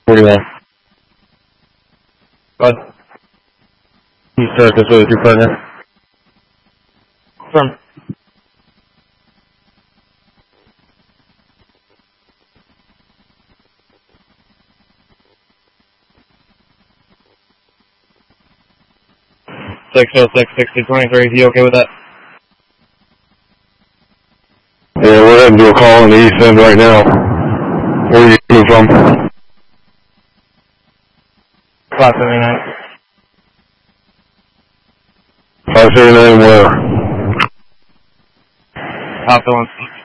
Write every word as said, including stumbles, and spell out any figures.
forty-one. Bud. You start this way with your partner. From. six oh six, sixty twenty-three, you okay with that? Yeah, we're heading to a call in the east end right now. Where are you coming from? five seventy-nine. five seventy-nine where? Top the one.